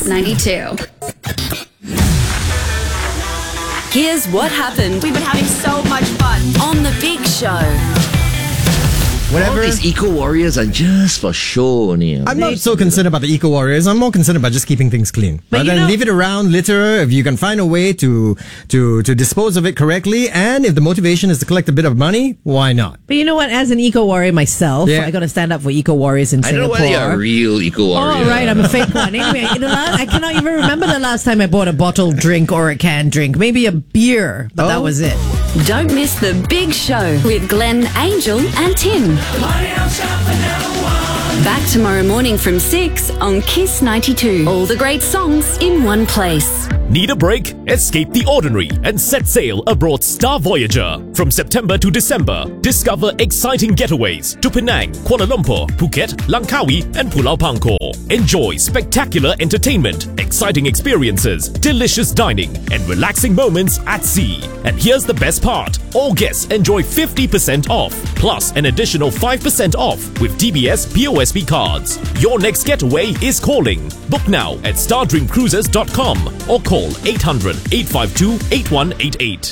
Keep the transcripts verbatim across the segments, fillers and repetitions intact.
ninety-two. Here's what happened. We've been having so much fun on The Big Show. Whatever. All these eco-warriors are just for show only. I'm not so concerned about the eco-warriors. I'm more concerned about just keeping things clean. But Rather you than know- leave it around, litter, if you can find a way to, to, to dispose of it correctly, and if the motivation is to collect a bit of money, why not? But you know what? As an eco-warrior myself, Yeah. I got to stand up for eco-warriors in I don't know Singapore. whether you're a real eco-warrior. Oh, right. I'm a fake one. Anyway, you know, I cannot even remember the last time I bought a bottled drink or a canned drink. Maybe a beer, but that Oh. was it. Don't miss The Big Show with Glenn, Angel, and Tim. Back tomorrow morning from six on Kiss ninety-two. All the great songs in one place. Need a break? Escape the ordinary and set sail aboard Star Voyager. From September to December, discover exciting getaways to Penang, Kuala Lumpur, Phuket, Langkawi, and Pulau Pangkor. Enjoy spectacular entertainment, exciting experiences, delicious dining, and relaxing moments at sea. And here's the best part. All guests enjoy fifty percent off, plus an additional five percent off with D B S P O S B cards. Your next getaway is calling. Book now at stardream cruises dot com or call eight hundred, eight five two, eight one eight eight.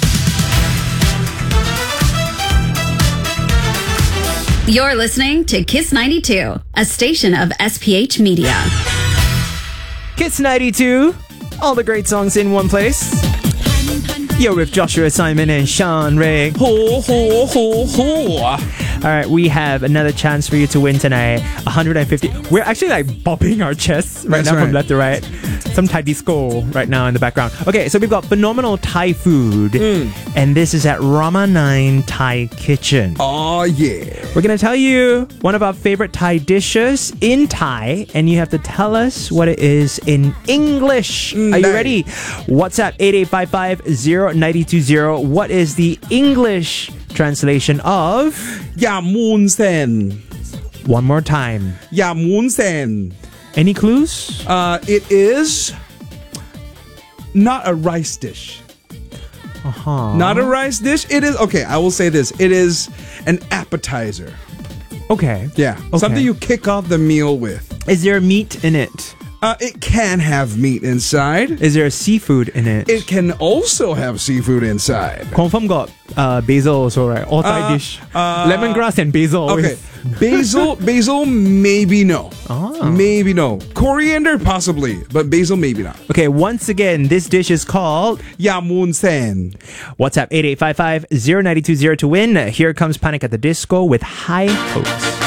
You're listening to Kiss ninety-two, a station of S P H Media. Kiss ninety-two, all the great songs in one place. You're with Joshua Simon and Sean Ray. Ho, ho, ho, ho. All right, we have another chance for you to win tonight. one hundred fifty. We're actually like bopping our chests right That's now from right. left to right. Some Thai disco right now in the background. Okay, so we've got phenomenal Thai food, and this is at Rama nine Thai Kitchen. Oh, yeah. We're going to tell you one of our favorite Thai dishes in Thai, and you have to tell us what it is in English. Are you Nice. ready? WhatsApp eight eight five five, zero nine two zero. What is the English translation of? Yamun Sen. One more time. Yamun Sen. Any clues? Uh, it is not a rice dish. Uh-huh. Not a rice dish. It is, okay, I will say this. It is an appetizer. Okay. Yeah. Okay. Something you kick off the meal with. Is there meat in it? Uh, it can have meat inside. Is there seafood in it? It can also have seafood inside. Confirm got uh, basil also, right? All Thai Uh, dish. uh, Lemongrass and basil. Okay. always. Basil, basil, maybe no. Oh. Maybe no. Coriander, possibly. But basil, maybe not. Okay, once again, this dish is called Yamun Sen. WhatsApp eight eight five five, zero nine two zero to win. Here comes Panic at the Disco with High Hopes.